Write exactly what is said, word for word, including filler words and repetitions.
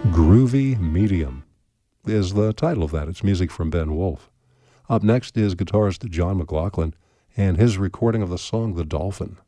Groovy Medium is the title of that. It's music from Ben Wolf. Up next is guitarist John McLaughlin and his recording of the song The Dolphin.